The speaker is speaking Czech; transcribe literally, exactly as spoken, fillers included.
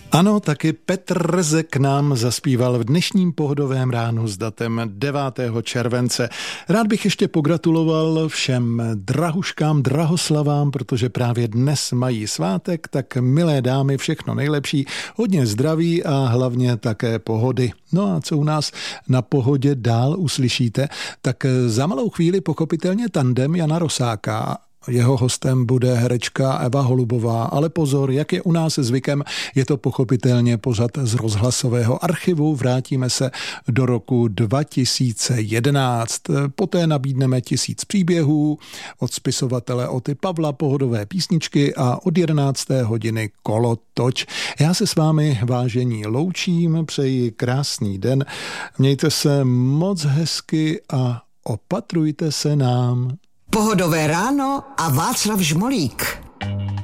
Ano, taky Petr Rzek nám zaspíval v dnešním Pohodovém ránu s datem devátého července. Rád bych ještě pogratuloval všem drahuškám, drahoslavám, protože právě dnes mají svátek, tak milé dámy, všechno nejlepší, hodně zdraví a hlavně také pohody. No a co u nás na Pohodě dál uslyšíte, tak za malou chvíli pochopitelně tandem Jana Rosáka. Jeho hostem bude herečka Eva Holubová, ale pozor, jak je u nás zvykem, je to pochopitelně pořad z rozhlasového archivu. Vrátíme se do roku dva tisíce jedenáct. Poté nabídneme tisíc příběhů od spisovatele Oty Pavla, pohodové písničky a od jedenácté hodiny kolotoč. Já se s vámi, vážení, loučím, přeji krásný den, mějte se moc hezky a opatrujte se nám. Pohodové ráno a Václav Žmolík.